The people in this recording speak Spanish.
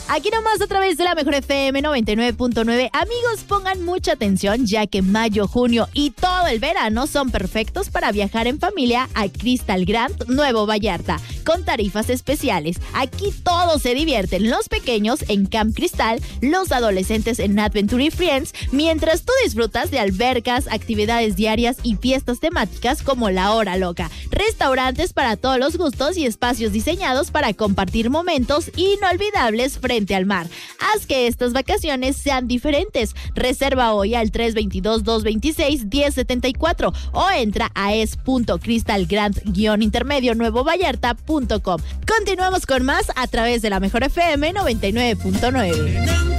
Aquí nomás a través de la Mejor FM 99.9. Amigos, pongan mucha atención ya que mayo, junio y todo el verano son perfectos para viajar en familia a Crystal Grand Nuevo Vallarta con tarifas especiales. Aquí todos se divierten, los pequeños en Camp Cristal, los adolescentes en Adventure Friends, mientras tú disfrutas de albercas, actividades diarias y fiestas temáticas como la Hora Loca, restaurantes para todos los gustos y espacios diseñados para compartir momentos inolvidables frente al mar. Haz que estas vacaciones sean diferentes. Reserva hoy al 322-226-1074 o entra a es.crystalgrand-nuevovallarta.com. Continuamos con más a través de la Mejor FM 99.9.